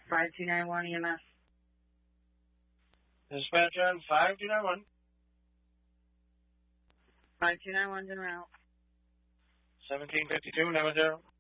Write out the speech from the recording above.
5291 EMS. Dispatch on 5291. 5291's en route. 1752, 90.